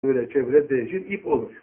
böyle çevre değişir, ip olur.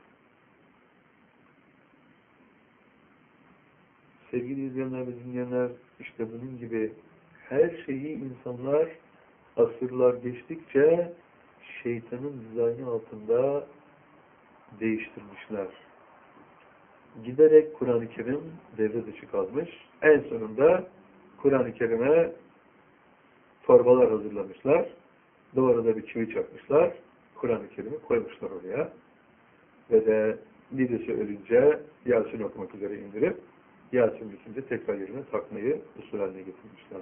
Sevgili izleyenler ve dinleyenler, işte bunun gibi her şeyi insanlar asırlar geçtikçe şeytanın dizaynı altında değiştirmişler. Giderek Kur'an-ı Kerim devre dışı kalmış. En sonunda Kur'an-ı Kerim'e torbalar hazırlamışlar. Duvara da bir çivi çakmışlar. Kur'an-ı Kerim'i koymuşlar oraya. Ve de birisi ölünce Yasin okumak üzere indirip Yasin bitince tekrar yerine takmayı usul haline getirmişler.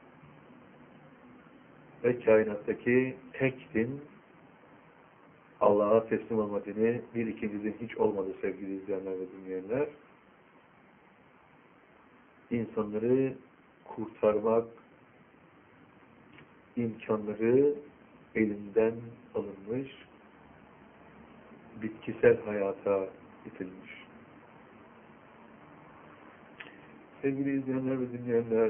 Ve kainattaki tek din Allah'a teslim olma dini, bir ikinci din hiç olmadı sevgili izleyenler ve dinleyenler. İnsanları kurtarmak imkanları elinden alınmış, bitkisel hayata itilmiş. Sevgili izleyenler ve dinleyenler,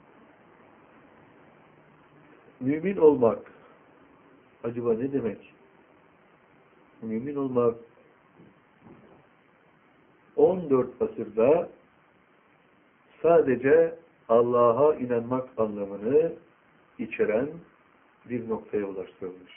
mümin olmak acaba ne demek? Mümin olmak 14 asırda sadece Allah'a inanmak anlamını içeren bir noktaya ulaştırılmış.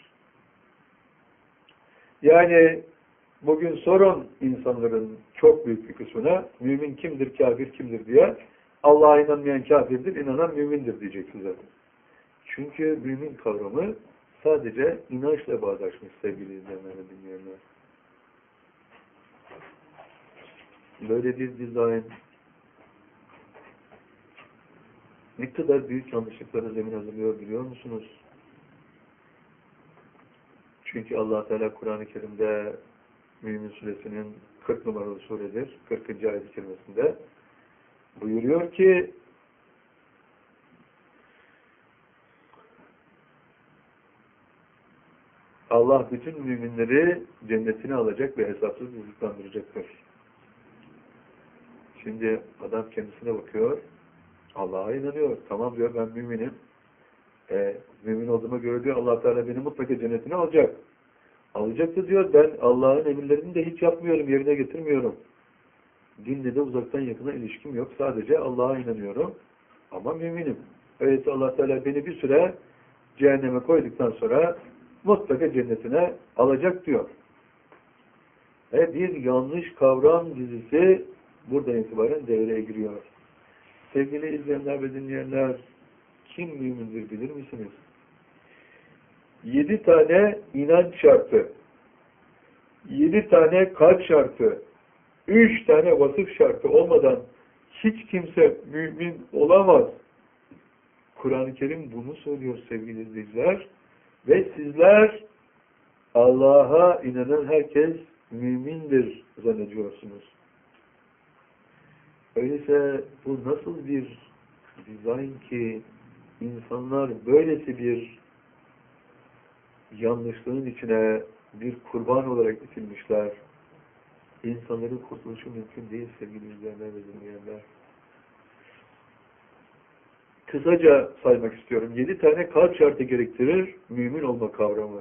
Yani bugün sorun insanların çok büyük bir kısmına mümin kimdir, kafir kimdir diye, Allah'a inanmayan kafirdir, inanan mümindir diyecek size. Çünkü mümin kavramı sadece inançla bağdaşmış sevgili izleyenler ve dinleyenler. Böyle bir dizayn ne kadar büyük yanlışlıklara zemin hazırlıyor biliyor musunuz? Çünkü Allah Teala Kur'an-ı Kerim'de Mümin Suresinin 40 numaralı suredir. 40. ayet-i kerimesinde buyuruyor ki Allah bütün müminleri cennetine alacak ve hesapsız rızıklandıracaktır. Şimdi adam kendisine bakıyor, Allah'a inanıyor. Tamam diyor, ben müminim. Mümin olduğuma göre diyor, Allah Teala beni mutlaka cennetine alacak. Alacaktı diyor, ben Allah'ın emirlerini de hiç yapmıyorum, yerine getirmiyorum. Dinle de uzaktan yakına ilişkim yok. Sadece Allah'a inanıyorum. Ama müminim. Öyleyse Allah Teala beni bir süre cehenneme koyduktan sonra mutlaka cennetine alacak diyor. Bir yanlış kavram dizisi buradan itibaren devreye giriyor. Sevgili izleyenler ve dinleyenler, kim mümindir bilir misiniz? 7 tane inanç şartı, 7 tane kalp şartı, 3 tane vasıf şartı olmadan hiç kimse mümin olamaz. Kur'an-ı Kerim bunu söylüyor sevgili izleyiciler. Ve sizler Allah'a inanan herkes mümindir zannediyorsunuz. Öyleyse bu nasıl bir dizayn ki insanlar böylesi bir yanlışlığın içine bir kurban olarak itilmişler. İnsanların kurtuluşu mümkün değil sevgili izleyenler ve dinleyenler. Kısaca saymak istiyorum. 7 tane kalp şartı gerektirir mümin olma kavramı.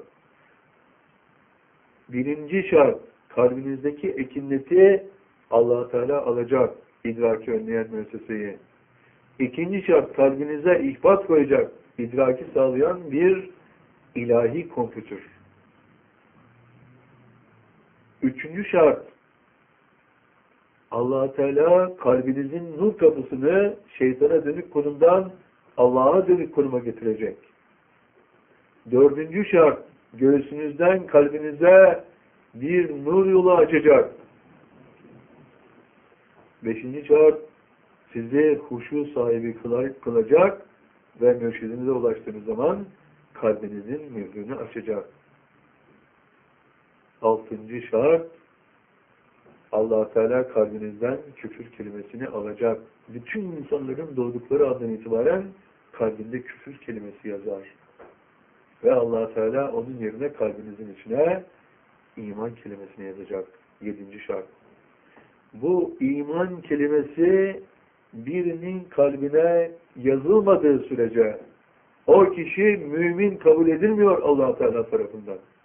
Birinci şart, kalbinizdeki ekinleti Allah Teala alacak, idraki önleyen müesseseyi. İkinci şart, kalbinize ihbat koyacak, idraki sağlayan bir ilahi kompütür. Üçüncü şart, Allah Teala kalbinizin nur kapısını şeytana dönük konumdan Allah'a dönük konuma getirecek. Dördüncü şart, göğsünüzden kalbinize bir nur yolu açacak. Beşinci şart, sizi huşu sahibi kılacak ve mürşidinize ulaştığınız zaman kalbinizin mührünü açacak. Altıncı şart, Allah Teala kalbinizden küfür kelimesini alacak. Bütün insanların doğdukları andan itibaren kalbinde küfür kelimesi yazar. Ve Allah Teala onun yerine kalbinizin içine iman kelimesini yazacak. 7. şart. Bu iman kelimesi birinin kalbine yazılmadığı sürece o kişi mümin kabul edilmiyor Allah Teala tarafından.